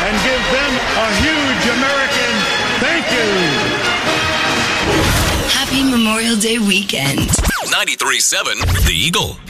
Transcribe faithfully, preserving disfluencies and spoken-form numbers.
and give them a huge American thank you. Happy Memorial Day weekend. ninety-three point seven The Eagle.